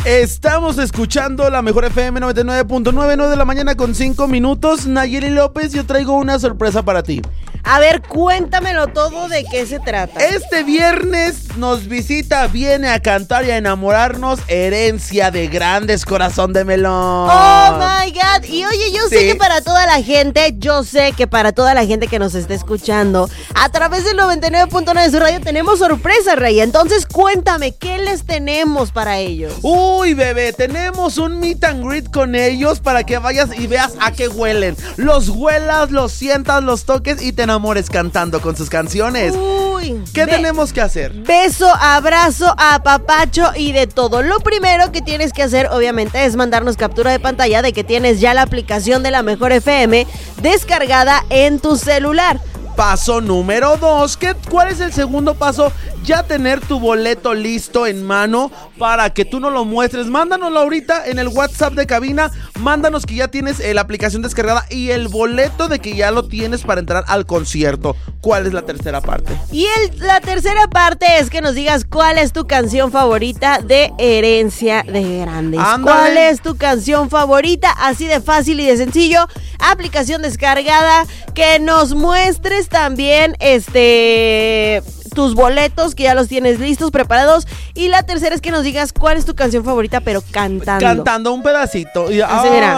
Estamos escuchando la mejor FM 99.9, 9 de la mañana con 5 minutos. Nayeli López, yo traigo una sorpresa para ti. A ver, cuéntamelo todo, ¿de qué se trata? Este viernes nos visita, viene a cantar y a enamorarnos Herencia de Grandes, Corazón de Melón. Oh my God. Y oye, yo sé que para toda la gente, que nos esté escuchando a través del 99.9 de su radio tenemos sorpresa, Rey. Entonces cuéntame, ¿qué les tenemos para ellos? Uy, bebé, tenemos un meet and greet con ellos para que vayas y veas a qué huelen. Los huelas, los sientas, los toques y te enamores cantando con sus canciones. Uy, ¿Qué tenemos que hacer? Beso, abrazo, apapacho y de todo. Lo primero que tienes que hacer, obviamente, es mandarnos captura de pantalla de que tienes ya la aplicación de La Mejor FM descargada en tu celular. Paso número 2. ¿Cuál es el segundo paso? Ya tener tu boleto listo en mano para que tú nos lo muestres. Mándanoslo ahorita en el WhatsApp de cabina. Mándanos que ya tienes la aplicación descargada y el boleto de que ya lo tienes para entrar al concierto. ¿Cuál es la tercera parte? Y la tercera parte es que nos digas cuál es tu canción favorita de Herencia de Grandes. Ándale. ¿Cuál es tu canción favorita? Así de fácil y de sencillo. Aplicación descargada. Que nos muestres también tus boletos, que ya los tienes listos, preparados. Y la tercera es que nos digas cuál es tu canción favorita, pero cantando. Cantando un pedacito. Así, mira.